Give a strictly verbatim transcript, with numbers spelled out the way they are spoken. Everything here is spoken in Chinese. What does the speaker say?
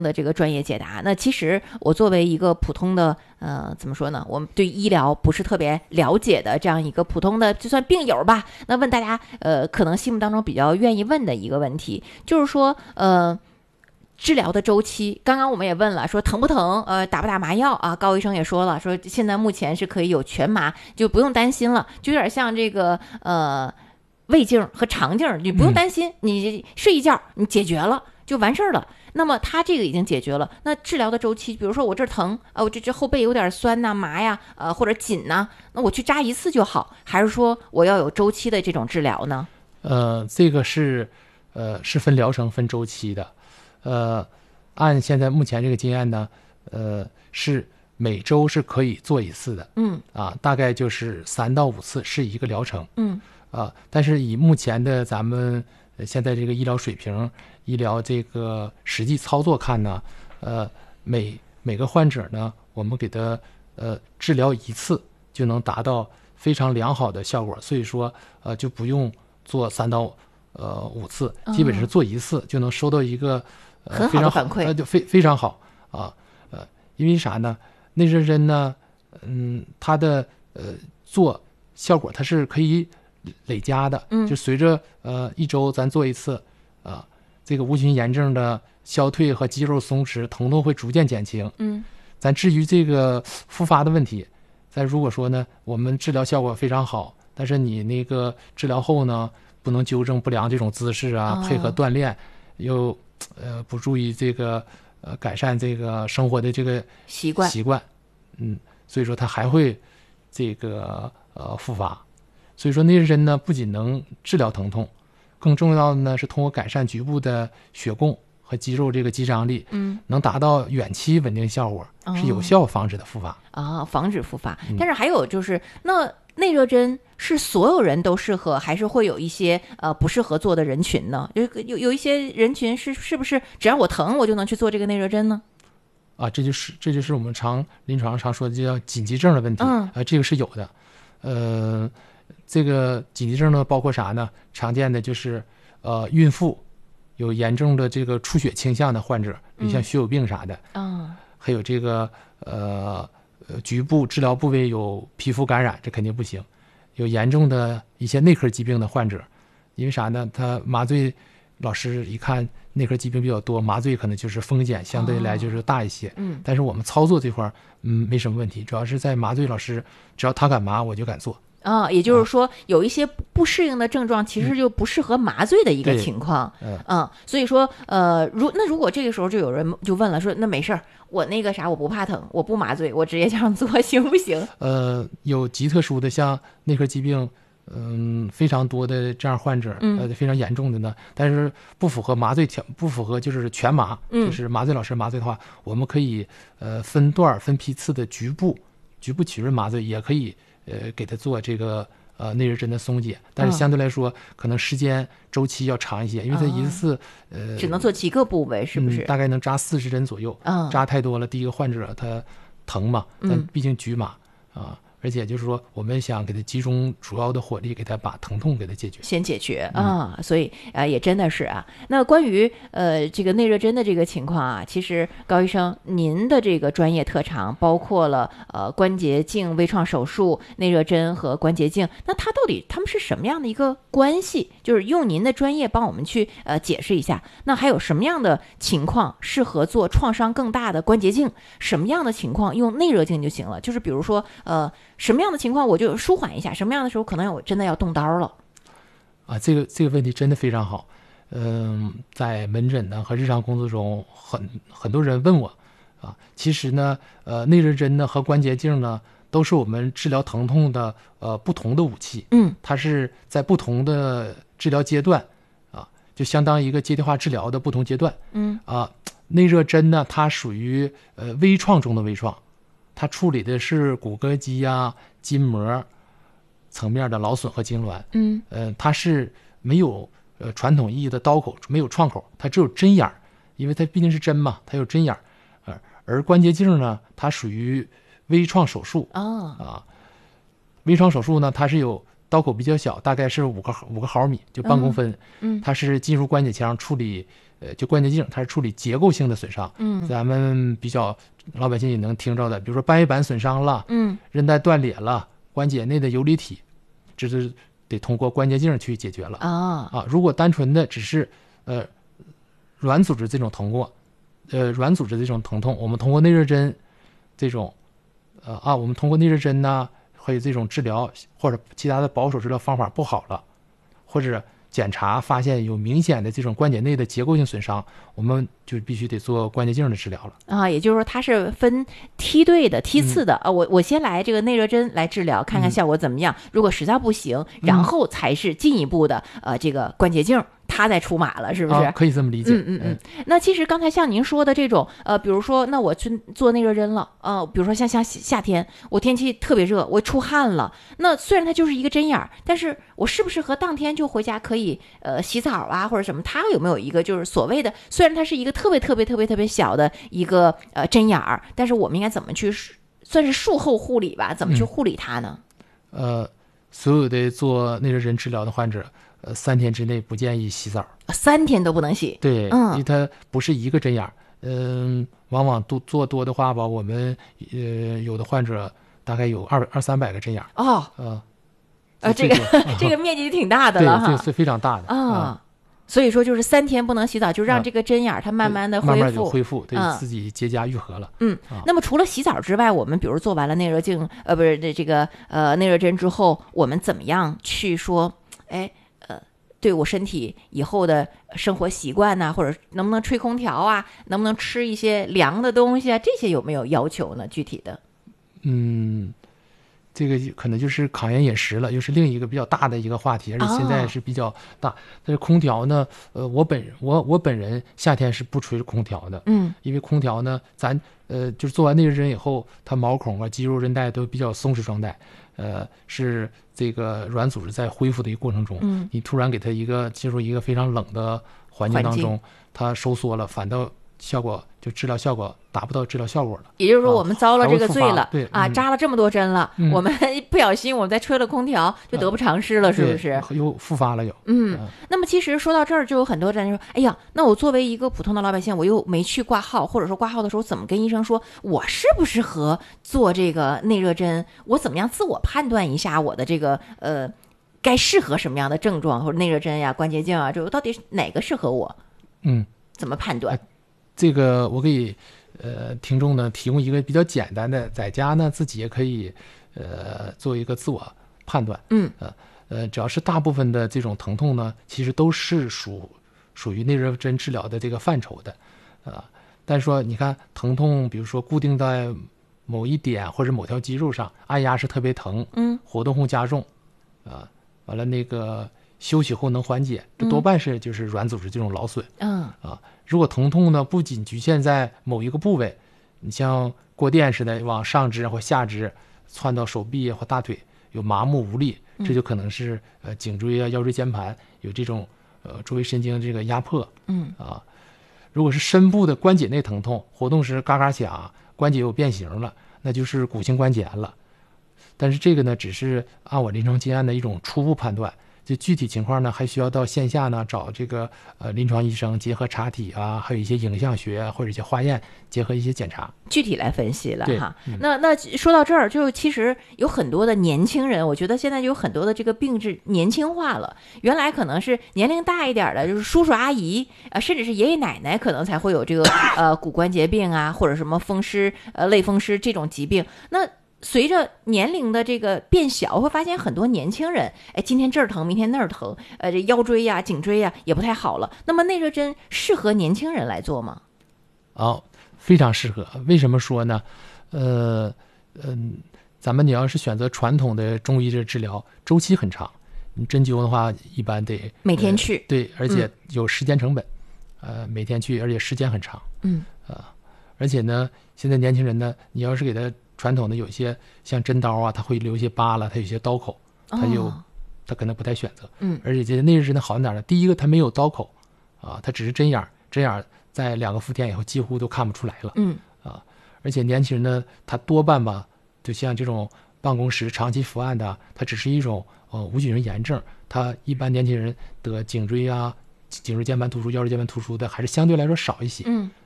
的这个专业解答。那其实我作为一个普通的呃怎么说呢，我们对医疗不是特别了解的这样一个普通的就算病友吧，那问大家呃可能心目当中比较愿意问的一个问题，就是说呃治疗的周期，刚刚我们也问了，说疼不疼，呃，打不打麻药啊？高医生也说了，说现在目前是可以有全麻，就不用担心了，就有点像这个呃胃镜和肠镜，你不用担心，嗯、你睡一觉，你解决了就完事儿了。那么他这个已经解决了，那治疗的周期，比如说我这儿疼，呃，我这这后背有点酸呐、麻呀，呃，或者紧呐，那我去扎一次就好，还是说我要有周期的这种治疗呢？ 呃，这个是呃是分疗程、分周期的。呃，按现在目前这个经验呢，呃，是每周是可以做一次的， 嗯， 啊，大概就是三到五次是一个疗程， 嗯， 啊，但是以目前的咱们现在这个医疗水平、医疗这个实际操作看呢，呃，每每个患者呢，我们给他呃治疗一次就能达到非常良好的效果，所以说呃就不用做三到呃五次，基本是做一次就能收到一个。呃、 很好的反馈， 呃，就非非常好啊，呃，因为啥呢？内热针呢，嗯，它的呃做效果它是可以累加的， 嗯， 就随着呃一周咱做一次啊，这个无菌炎症的消退和肌肉松弛，疼痛会逐渐减轻， 嗯， 咱至于这个复发的问题，咱如果说呢，我们治疗效果非常好，但是你那个治疗后呢，不能纠正不良这种姿势啊， 哦、 配合锻炼又。呃，不注意这个呃改善这个生活的这个习惯习惯，嗯，所以说它还会这个呃复发。所以说内热针呢，不仅能治疗疼痛，更重要的呢是通过改善局部的血供和肌肉这个肌张力， 嗯， 能达到远期稳定效果， 哦、 是有效防止的复发啊、哦，防止复发。但是还有就是，那内热针是所有人都适合，还是会有一些呃不适合做的人群呢？有有有一些人群是是不是只要我疼我就能去做这个内热针呢？ 啊，这就是这就是我们常临床上常说的叫紧急症的问题， 嗯， 啊，这个是有的。呃，这个紧急症呢包括啥呢？常见的就是呃孕妇有严重的这个出血倾向的患者，比如像血友病啥的， 嗯， 还有这个呃呃局部治疗部位有皮肤感染，这肯定不行。有严重的一些内科疾病的患者，因为啥呢？他麻醉老师一看内科疾病比较多，麻醉可能就是风险相对来就是大一些。哦、 嗯， 但是我们操作这块儿，嗯，没什么问题，主要是在麻醉老师只要他敢麻，我就敢做。 啊、哦，也就是说，有一些不适应的症状，其实就不适合麻醉的一个情况。 嗯， 嗯，所以说，呃，如那如果这个时候就有人就问了，说那没事儿，我那个啥，我不怕疼，我不麻醉，我直接这样做行不行？ 呃，有极特殊的，像内科疾病，嗯，非常多的这样患者， 嗯、 呃，非常严重的呢，但是不符合麻醉条，不符合就是全麻， 嗯、 就是麻醉老师麻醉的话，我们可以呃分段分批次的局部局部体润麻醉，也可以。呃，给他做这个呃内热针的松解，但是相对来说，嗯、可能时间周期要长一些，因为它一次、哦、呃只能做几个部位，是不是？ 嗯、大概能扎四十针左右。 嗯、 扎太多了，第一个患者他疼嘛，但毕竟局麻、嗯、啊。而且就是说，我们想给他集中主要的火力，给他把疼痛给他解决， 先解决啊、嗯。所以啊、呃，也真的是啊。那关于呃这个内热针的这个情况啊，其实高医生您的这个专业特长包括了呃关节镜微创手术、内热针和关节镜，那它到底它们是什么样的一个关系？就是用您的专业帮我们去呃解释一下。那还有什么样的情况适合做创伤更大的关节镜？什么样的情况用内热镜就行了？就是比如说呃。什么样的情况我就舒缓一下，什么样的时候可能我真的要动刀了啊？这个这个问题真的非常好。嗯，在门诊呢和日常工作中，很很多人问我啊，其实呢，呃，内热针呢和关节镜呢都是我们治疗疼痛的呃不同的武器。 嗯， 它是在不同的治疗阶段啊，就相当于一个阶梯化治疗的不同阶段。 嗯啊，内热针呢，它属于呃微创中的微创。它处理的是骨骼肌呀、啊、筋膜层面的劳损和痉挛。 嗯， 呃，它是没有呃传统意义的刀口，没有创口，它只有针眼儿，因为它毕竟是针嘛，它有针眼儿。呃，而关节镜呢，它属于微创手术。 哦啊，微创手术呢，它是有刀口比较小，大概是五个五个毫米，就半公分。 嗯， 它是进入关节腔处理呃，就关节镜，它是处理结构性的损伤。 嗯， 咱们比较老百姓也能听着的，比如说半月板损伤了， 嗯， 韧带断裂了，关节内的游离体，这是得通过关节镜去解决了。 啊啊，如果单纯的只是呃软组织这种疼痛，呃软组织这种疼痛，我们通过内热针这种呃啊，我们通过内热针呢，还有这种治疗或者其他的保守治疗方法不好了，或者检查发现有明显的这种关节内的结构性损伤，我们就必须得做关节镜的治疗了。 啊，也就是说它是分梯队的、梯次的、 嗯、 啊。我我先来这个内热针来治疗，看看效果怎么样。嗯、如果实在不行，然后才是进一步的呃这个关节镜。他再出马了，是不是、 啊？可以这么理解。 嗯嗯嗯。那其实刚才像您说的这种，呃，比如说，那我去做内热针了，呃，比如说像像夏天，我天气特别热，我出汗了，那虽然它就是一个针眼儿，但是我适不适合当天就回家可以呃洗澡啊或者什么？它有没有一个就是所谓的，虽然它是一个特别特别特别特别小的一个呃针眼儿，但是我们应该怎么去算是术后护理吧？怎么去护理它呢？ 嗯、呃，所有的做内热针治疗的患者。呃，三天之内不建议洗澡， 三天都不能洗。 对， 嗯， 因为它不是一个针眼儿，嗯、呃，往往多做多的话吧，我们呃有的患者大概有二二三百个针眼儿。 哦， 呃， 呃，这个、啊、这个面积挺大的了哈， 对，这是非常大的啊、 嗯。 所以说，就是三天不能洗澡，就让这个针眼儿它慢慢的恢复， 慢慢就恢复，对、 嗯、 自己结痂愈合了。 嗯、啊，那么除了洗澡之外，我们比如做完了内热镜，呃，不是这个呃内热针之后，我们怎么样去说，哎？对我身体以后的生活习惯呐、啊，或者能不能吹空调啊，能不能吃一些凉的东西啊，这些有没有要求呢？具体的？ 嗯，这个可能就是抗炎饮食了，又是另一个比较大的一个话题，而且现在是比较大。哦、但是空调呢，呃，我本人我我本人夏天是不吹空调的， 嗯， 因为空调呢，咱呃就是做完内热针以后，它毛孔啊、肌肉、韧带都比较松弛状态。呃，是这个软组织在恢复的一个过程中， 嗯， 你突然给它一个进入一个非常冷的环境当中，它收缩了，反倒效果就治疗效果达不到治疗效果了。 也就是说，我们遭了这个罪了， 啊、对啊， 嗯、 扎了这么多针了， 嗯、 我们不小心我们再吹了空调，就得不偿失了，是不是？ 又复发了又。 嗯，嗯那么其实说到这儿，就有很多人说，哎呀，那我作为一个普通的老百姓，我又没去挂号，或者说挂号的时候怎么跟医生说，我适不适合做这个内热针？我怎么样自我判断一下我的这个呃，该适合什么样的症状，或者内热针呀、关节镜啊，这到底哪个适合我？ 嗯， 怎么判断？ 呃、这个我给呃听众呢提供一个比较简单的，在家呢自己也可以呃做一个自我判断。 嗯， 呃。呃，只要是大部分的这种疼痛呢，其实都是属属于内热针治疗的这个范畴的，啊、呃，但是说你看疼痛，比如说固定在某一点或者某条肌肉上，按压是特别疼， 嗯， 活动后加重，啊、呃，完了那个休息后能缓解，这多半是就是软组织这种劳损， 嗯， 啊、呃，如果疼痛呢不仅局限在某一个部位，你像过电似的往上肢或下肢窜到手臂或大腿，有麻木无力。这就可能是呃颈椎啊、腰椎间盘有这种呃周围神经这个压迫， 嗯啊，如果是深部的关节内疼痛，活动时嘎嘎响，关节有变形了，那就是骨性关节炎了。但是这个呢，只是按我临床经验的一种初步判断，就具体情况呢，还需要到线下呢找这个呃临床医生结合查体啊，还有一些影像学或者一些化验，结合一些检查， 具体来分析了哈。 嗯、 那那说到这儿，就其实有很多的年轻人，我觉得现在有很多的这个病质年轻化了。原来可能是年龄大一点的，就是叔叔阿姨啊、呃，甚至是爷爷奶奶，可能才会有这个呃骨关节病啊，或者什么风湿呃类风湿这种疾病。那随着年龄的这个变小，会发现很多年轻人，哎，今天这儿疼，明天那儿疼，呃，这腰椎呀、颈椎呀也不太好了。那么内热针适合年轻人来做吗？ 哦，非常适合。为什么说呢？呃，嗯，咱们你要是选择传统的中医的治疗，周期很长，你针灸的话，一般得每天去、 呃，对，而且有时间成本，嗯、呃，每天去，而且时间很长， 嗯， 啊、呃，而且呢，现在年轻人呢，你要是给他传统的有些像针刀啊，它会留一些疤了，它有些刀口，它有，哦、它可能不太选择。 嗯， 而且这内热针的好在哪呢？第一个它没有刀口，啊，它只是针眼，针眼在两个伏天以后几乎都看不出来了。 嗯， 啊，而且年轻人呢，他多半吧，就像这种办公室长期伏案的，它只是一种呃无菌性炎症，它一般年轻人得颈椎啊、 颈椎间盘突出、腰椎间盘突出的还是相对来说少一些。 嗯